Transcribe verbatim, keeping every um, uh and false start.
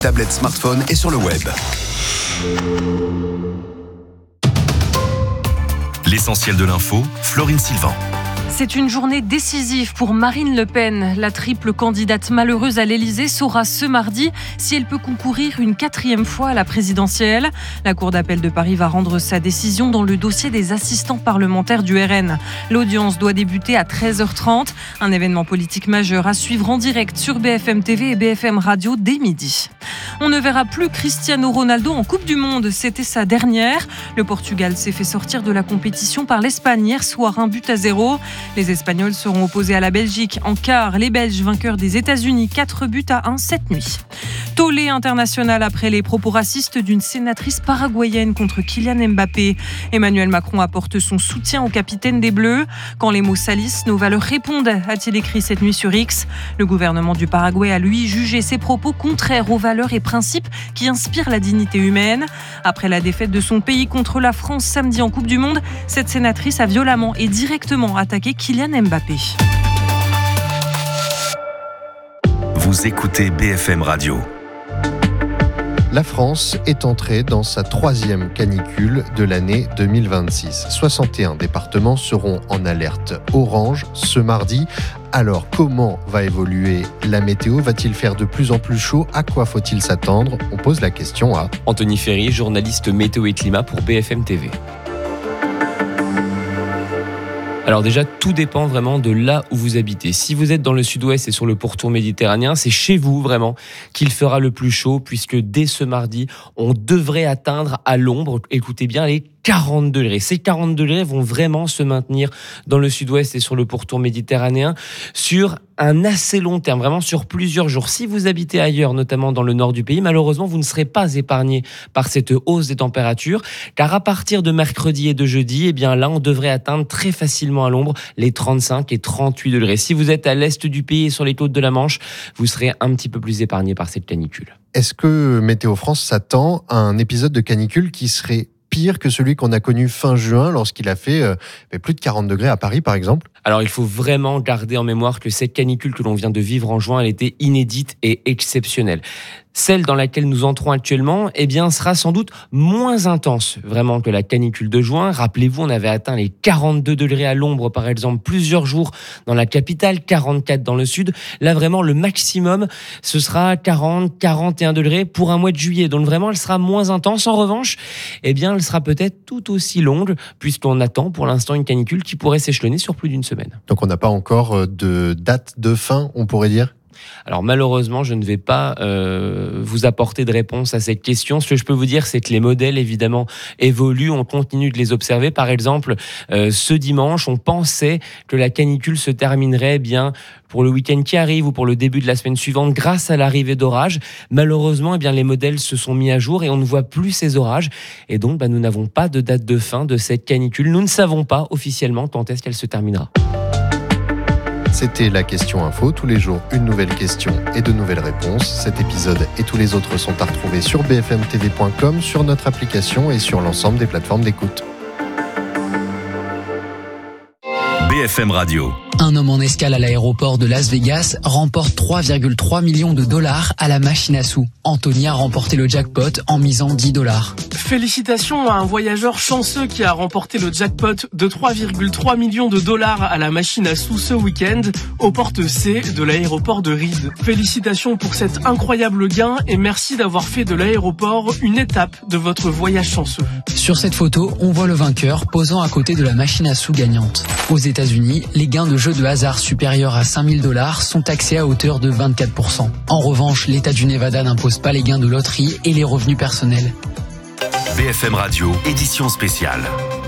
Tablette, smartphone et sur le web. L'essentiel de l'info, Florine Sylvain. C'est une journée décisive pour Marine Le Pen. La triple candidate malheureuse à l'Élysée saura ce mardi si elle peut concourir une quatrième fois à la présidentielle. La Cour d'appel de Paris va rendre sa décision dans le dossier des assistants parlementaires du R N. L'audience doit débuter à treize heures trente. Un événement politique majeur à suivre en direct sur B F M T V et B F M Radio dès midi. On ne verra plus Cristiano Ronaldo en Coupe du Monde. C'était sa dernière. Le Portugal s'est fait sortir de la compétition par l'Espagne hier soir, un but à zéro. Les Espagnols seront opposés à la Belgique en quart. Les Belges vainqueurs des États-Unis, quatre buts à un cette nuit. Tollé international après les propos racistes d'une sénatrice paraguayenne contre Kylian Mbappé. Emmanuel Macron apporte son soutien au capitaine des Bleus. Quand les mots salissent, nos valeurs répondent, a-t-il écrit cette nuit sur X. Le gouvernement du Paraguay a lui jugé ces propos contraires aux valeurs et principes qui inspirent la dignité humaine. Après la défaite de son pays contre la France samedi en Coupe du Monde, cette sénatrice a violemment et directement attaqué Kylian Mbappé. Vous écoutez B F M Radio. La France est entrée dans sa troisième canicule de l'année deux mille vingt-six. soixante et un départements seront en alerte orange ce mardi. Alors, comment va évoluer la météo ? Va-t-il faire de plus en plus chaud ? À quoi faut-il s'attendre ? On pose la question à Anthony Ferry, journaliste météo et climat pour B F M T V. Alors déjà, tout dépend vraiment de là où vous habitez. Si vous êtes dans le sud-ouest et sur le pourtour méditerranéen, c'est chez vous vraiment qu'il fera le plus chaud, puisque dès ce mardi, on devrait atteindre à l'ombre, écoutez bien, les quarante degrés. Ces quarante degrés vont vraiment se maintenir dans le sud-ouest et sur le pourtour méditerranéen sur un assez long terme, vraiment sur plusieurs jours. Si vous habitez ailleurs, notamment dans le nord du pays, malheureusement, vous ne serez pas épargné par cette hausse des températures, car à partir de mercredi et de jeudi, eh bien là, on devrait atteindre très facilement à l'ombre les trente-cinq et trente-huit degrés. Si vous êtes à l'est du pays et sur les côtes de la Manche, vous serez un petit peu plus épargné par cette canicule. Est-ce que Météo France s'attend à un épisode de canicule qui serait pire que celui qu'on a connu fin juin lorsqu'il a fait euh, plus de quarante degrés à Paris, par exemple ? Alors, il faut vraiment garder en mémoire que cette canicule que l'on vient de vivre en juin, elle était inédite et exceptionnelle. Celle dans laquelle nous entrons actuellement, eh bien, sera sans doute moins intense, vraiment, que la canicule de juin. Rappelez-vous, on avait atteint les quarante-deux degrés à l'ombre, par exemple, plusieurs jours dans la capitale, quarante-quatre dans le sud. Là, vraiment, le maximum, ce sera quarante, quarante et un degrés pour un mois de juillet. Donc, vraiment, elle sera moins intense. En revanche, eh bien, elle sera peut-être tout aussi longue, puisqu'on attend pour l'instant une canicule qui pourrait s'échelonner sur plus d'une semaine. Donc, on n'a pas encore de date de fin, on pourrait dire ? Alors malheureusement, je ne vais pas euh, vous apporter de réponse à cette question. Ce que je peux vous dire, c'est que les modèles, évidemment, évoluent. On continue de les observer. Par exemple, euh, ce dimanche, on pensait que la canicule se terminerait bien pour le week-end qui arrive ou pour le début de la semaine suivante grâce à l'arrivée d'orages. Malheureusement, eh bien, les modèles se sont mis à jour et on ne voit plus ces orages. Et donc, bah, nous n'avons pas de date de fin de cette canicule. Nous ne savons pas officiellement quand est-ce qu'elle se terminera. C'était la question info. Tous les jours, une nouvelle question et de nouvelles réponses. Cet épisode et tous les autres sont à retrouver sur b f m t v point com, sur notre application et sur l'ensemble des plateformes d'écoute. B F M Radio. Un homme en escale à l'aéroport de Las Vegas remporte trois virgule trois millions de dollars à la machine à sous. Anthony a remporté le jackpot en misant dix dollars. Félicitations à un voyageur chanceux qui a remporté le jackpot de trois virgule trois millions de dollars à la machine à sous ce week-end aux portes C de l'aéroport de Reed. Félicitations pour cet incroyable gain et merci d'avoir fait de l'aéroport une étape de votre voyage chanceux. Sur cette photo, on voit le vainqueur posant à côté de la machine à sous gagnante. Aux États-Unis, les gains de jeux de hasard supérieurs à cinq mille dollars sont taxés à hauteur de vingt-quatre pour cent. En revanche, l'État du Nevada n'impose pas les gains de loterie et les revenus personnels. B F M Radio, édition spéciale.